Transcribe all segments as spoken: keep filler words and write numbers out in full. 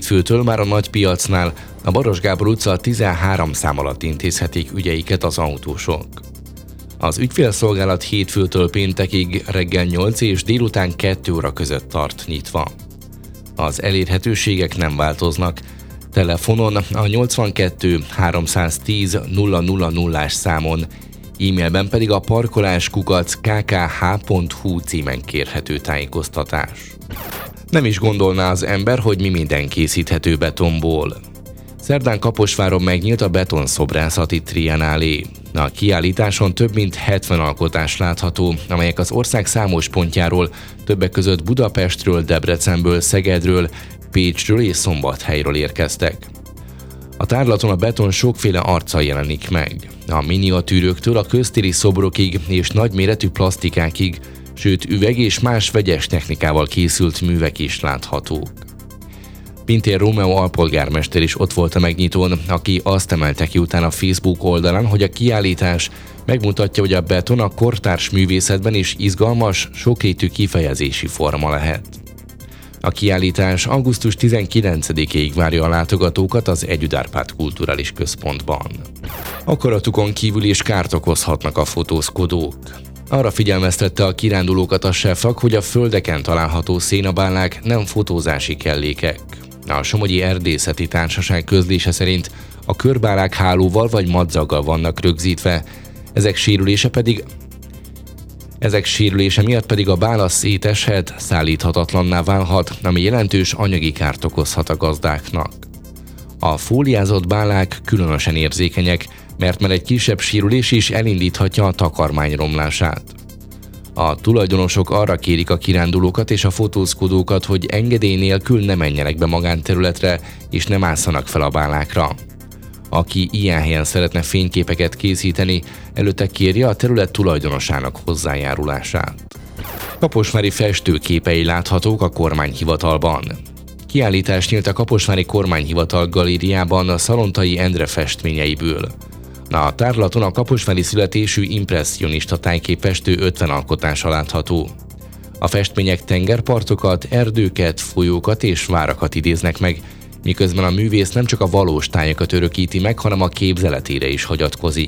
hétfőtől már a nagy piacnál, a Baros Gábor utca tizenhárom szám alatt intézhetik ügyeiket az autósok. Az ügyfélszolgálat hétfőtől péntekig reggel nyolc és délután kettő óra között tart nyitva. Az elérhetőségek nem változnak. Telefonon a nyolcvankettő háromszáztíz nulla nulla nullás számon, e-mailben pedig a parkolás kukac k k h pont h u címen kérhető tájékoztatás. Nem is gondolná az ember, hogy mi minden készíthető betonból. Szerdán Kaposváron megnyílt a betonszobrászati triennálé. A kiállításon több mint hetven alkotás látható, amelyek az ország számos pontjáról, többek között Budapestről, Debrecenből, Szegedről, Pécsről és Szombathelyről érkeztek. A tárlaton a beton sokféle arca jelenik meg. A miniatűröktől a köztéri szobrokig és nagyméretű plastikákig, sőt üveg és más vegyes technikával készült művek is láthatók. Pintér Rómeó alpolgármester is ott volt a megnyitón, aki azt emelte ki utána a Facebook oldalán, hogy a kiállítás megmutatja, hogy a beton a kortárs művészetben is izgalmas, sokrétű kifejezési forma lehet. A kiállítás augusztus tizenkilencedikéig várja a látogatókat az Együtt Árpád Kulturális Központban. Akaratukon kívül is kárt okozhatnak a fotózkodók. Arra figyelmeztette a kirándulókat a SEFAK, hogy a földeken található szénabálnák nem fotózási kellékek. A Somogyi Erdészeti Társaság közlése szerint a körbálák hálóval vagy madzaggal vannak rögzítve, ezek sérülése pedig Ezek sérülése miatt pedig a bála széteshet, szállíthatatlanná válhat, ami jelentős anyagi kárt okozhat a gazdáknak. A fóliázott bálák különösen érzékenyek, mert már egy kisebb sérülés is elindíthatja a takarmány romlását. A tulajdonosok arra kérik a kirándulókat és a fotózkodókat, hogy engedély nélkül ne menjenek be magánterületre és ne másszanak fel a bálákra. Aki ilyen helyen szeretne fényképeket készíteni, előtte kérje a terület tulajdonosának hozzájárulását. Kaposvári festőképei láthatók a kormányhivatalban. Kiállítás nyílt a Kaposvári Kormányhivatal galériában a Szalontai Endre festményeiből. A tárlaton a kaposvári születésű impresszionista tájképfestő ötven alkotása látható. A festmények tengerpartokat, erdőket, folyókat és várakat idéznek meg, miközben a művész nem csak a valós tájakat örökíti meg, hanem a képzeletére is hagyatkozik.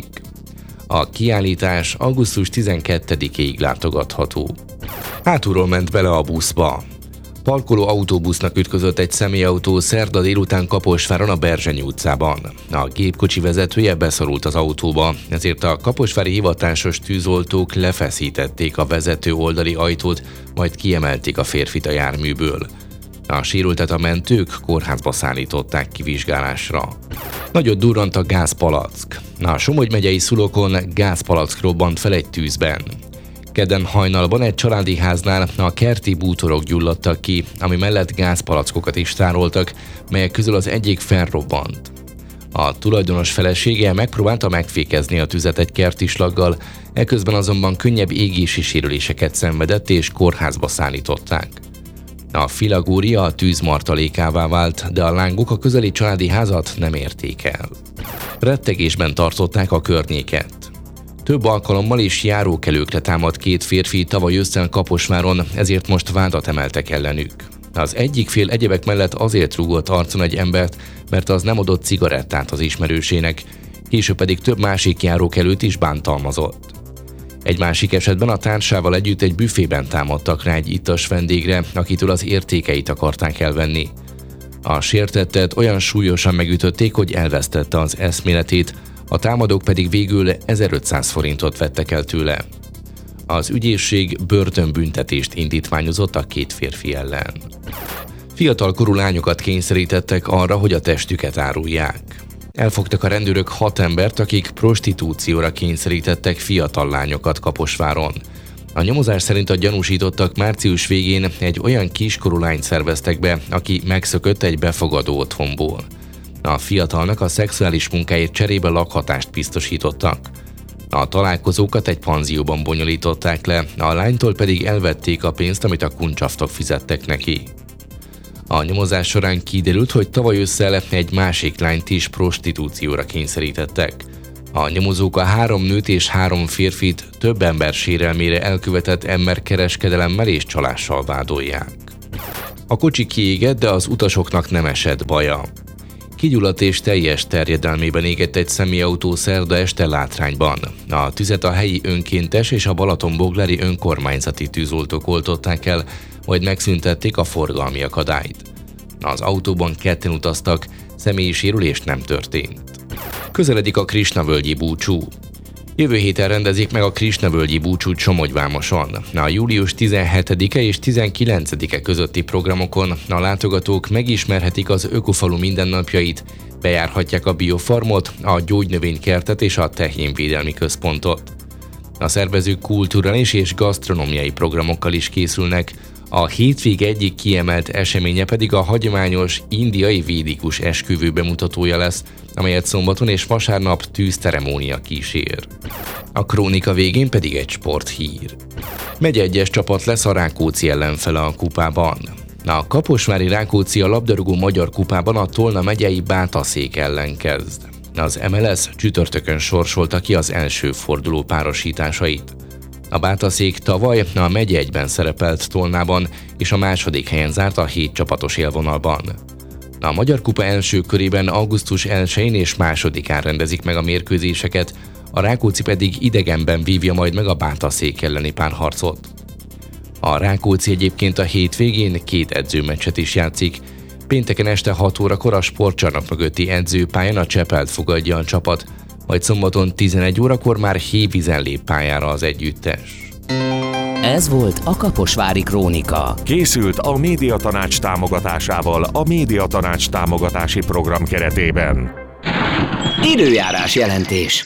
A kiállítás augusztus tizenkettedikéig látogatható. Hátulról ment bele a buszba. Parkoló autóbusznak ütközött egy személyautó szerda délután Kaposváron a Berzsenyi utcában. A gépkocsi vezetője beszorult az autóba, ezért a kaposvári hivatásos tűzoltók lefeszítették a vezető oldali ajtót, majd kiemelték a férfit a járműből. A sérültet a mentők kórházba szállították kivizsgálásra. Nagyot durrant a gázpalack. A Somogy megyei Szulokon gázpalack robbant fel egy tűzben. Kedden hajnalban egy családi háznál a kerti bútorok gyulladtak ki, ami mellett gázpalackokat is tároltak, melyek közül az egyik felrobbant. A tulajdonos felesége megpróbálta megfékezni a tüzet egy kertislaggal, eközben azonban könnyebb égési sérüléseket szenvedett és kórházba szállították. A filagória a tűz martalékává vált, de a lángok a közeli családi házat nem érték el. Rettegésben tartották a környéket. Több alkalommal is járókelőkre támadt két férfi tavaly ősszel Kaposváron, ezért most vádat emeltek ellenük. Az egyik fél egyebek mellett azért rúgott arcon egy embert, mert az nem adott cigarettát az ismerősének, később pedig több másik járókelőt is bántalmazott. Egy másik esetben a társával együtt egy büfében támadtak rá egy ittas vendégre, akitől az értékeit akarták elvenni. A sértettet olyan súlyosan megütötték, hogy elvesztette az eszméletét, a támadók pedig végül ezerötszáz forintot vettek el tőle. Az ügyészség börtönbüntetést indítványozott a két férfi ellen. Fiatalkorú lányokat kényszerítettek arra, hogy a testüket árulják. Elfogtak a rendőrök hat embert, akik prostitúcióra kényszerítettek fiatal lányokat Kaposváron. A nyomozás szerint a gyanúsítottak március végén egy olyan kiskorú lányt szerveztek be, aki megszökött egy befogadó otthonból. A fiatalnak a szexuális munkáért cserébe lakhatást biztosítottak. A találkozókat egy panzióban bonyolították le, a lánytól pedig elvették a pénzt, amit a kuncsaftok fizettek neki. A nyomozás során kiderült, hogy tavaly ősszel egy másik lányt is prostitúcióra kényszerítettek. A nyomozók a három nőt és három férfit több ember sérelmére elkövetett emberkereskedelemmel és csalással vádolják. A kocsi kiégett, de az utasoknak nem esett baja. Kigyulladt és teljes terjedelmében égett egy személyautó szerda este Látrányban. A tüzet a helyi önkéntes és a Balatonboglári önkormányzati tűzoltók oltották el, majd megszüntették a forgalmi akadályt. Az autóban ketten utaztak, személyi sérülés nem történt. Közeledik a Krisnavölgyi búcsú. Jövő héten rendezik meg a Krisnavölgyi búcsút Somogyvámoson. A július tizenhetedike és tizenkilencedike közötti programokon a látogatók megismerhetik az ökofalu mindennapjait, bejárhatják a biofarmot, a gyógynövénykertet és a tehénvédelmi központot. A szervezők kulturális és gasztronómiai programokkal is készülnek, a hétvég egyik kiemelt eseménye pedig a hagyományos indiai védikus esküvő bemutatója lesz, amelyet szombaton és vasárnap tűzceremónia kísér. A krónika végén pedig egy sporthír. Megye egyes csapat lesz a Rákóczi ellenfele a kupában. A kaposvári Rákóczi a labdarúgó magyar kupában a Tolna megyei Bátaszék ellen kezd. Az em el es csütörtökön sorsolta ki az első forduló párosításait. A Bátaszék tavaly a megye egyben szerepelt Tolnában, és a második helyen zárt a hét csapatos élvonalban. A Magyar Kupa első körében augusztus elsején és másodikán rendezik meg a mérkőzéseket, a Rákóczi pedig idegenben vívja majd meg a Bátaszék elleni párharcot. A Rákóczi egyébként a hétvégén két edzőmeccset is játszik. Pénteken este hat órakor a sportcsarnok mögötti edzőpályán a Csepelt fogadja a csapat, majd szombaton tizenegy órakor már Hévízen lép pályára az együttes. Ez volt a Kaposvári Krónika. Készült a Médiatanács támogatásával a Médiatanács támogatási program keretében. Időjárás jelentés.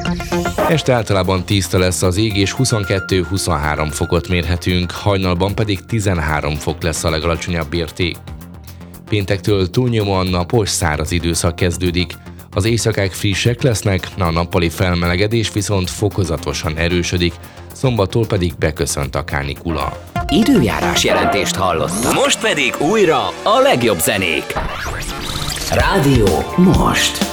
Este általában tiszta lesz az ég, és huszonkettő-huszonhárom fokot mérhetünk, hajnalban pedig tizenhárom fok lesz a legalacsonyabb érték. Péntektől túlnyomóan napos, száraz időszak kezdődik. Az éjszakák frissek lesznek, a nappali felmelegedés viszont fokozatosan erősödik, szombattól pedig beköszönt a kánikula. Időjárás jelentést hallottak. Most pedig újra a legjobb zenék. Rádió most.